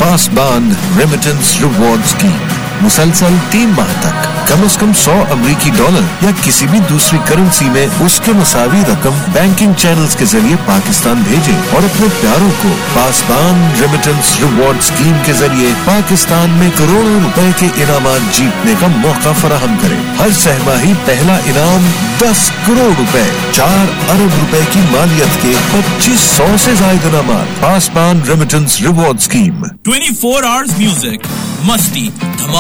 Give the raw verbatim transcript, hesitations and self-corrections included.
पासबान remittance reward scheme. मुसलसल तीन माह तक कम से कम सौ अमेरिकी डॉलर या किसी भी दूसरी करेंसी में उसके मुसावी रकम बैंकिंग चैनल्स के जरिए पाकिस्तान भेजें और अपने प्यारों को पासबान रेमिटेंस रिवॉर्ड स्कीम के जरिए पाकिस्तान में करोड़ों रुपए के इनामात जीतने का मौका फराहम करें। हर सहमाही पहला इनाम दस करोड़ रुपए, चार अरब रुपए की मालियत के पच्चीस सौ से ज्यादा इनामात। पासबान रेमिटेंस रिवॉर्ड स्कीम। चौबीस आवर्स म्यूजिक, मस्ती, धमाल।